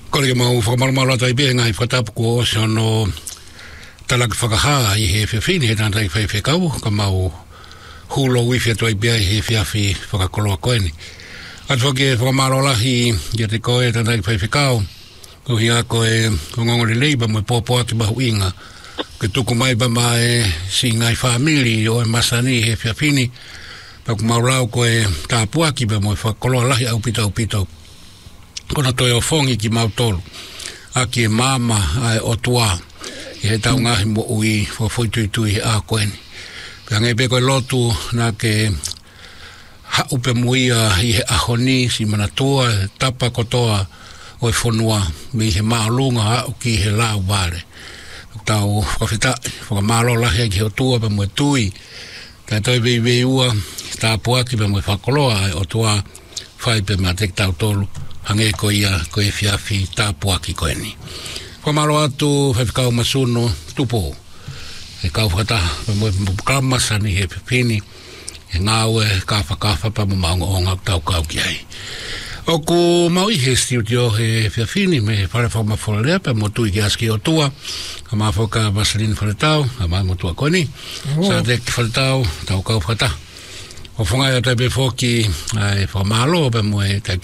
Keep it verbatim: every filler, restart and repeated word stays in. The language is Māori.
Kore mau whakamalo tai be ngai whatapu ko o no talak whakaha I he whiwhini he tātai whai whekau ka mau hulo wiwhi atoi bea I he whiawhi whakakoloa koeni. At whake whakamalo lahi ia te koe tātai whai whekau ko hi a koe ko ngongore leiba mo pōpō atu mahu inga ke tuku mai ba mai si ngai whamili o e masani he whiawhini pa ku maurau koe tāpuaki ba mo whakakoloa lahi au pita au pita kona toi o fongi ki mautolu a ki e mama ai o tua I he tau ngahi mo ui fo foi tui tui a koeni pia ngai pe koe lotu na ke ha upe muia I he ahoni si manatua tapa kotoa o e whonua mi he maalunga ha ki he lau vare tau whakawhita whakamalo lahi ki o tua pa mo tui kai toi vei vei ua tā puaki pa mo whakoloa ai o tua whai pe ma tek tau tolu hange ko ia ko e fiafi tā puaki ko eni. Whamaro atu whawhikau masuno tupo. E kau whata pa mo kamasani he pipini e ngāue kawha kawha pa mo maunga o ngau tau kau ki ai. Oku mau I he studio he fiafini me whare whauma wholarea pa mo tui ki aski o tua ka maa whoka masalini whare tau ka maa mo tua koni sa te ki whare tau tau kau whata. O whangai o te be whoki ai whamalo pa mo e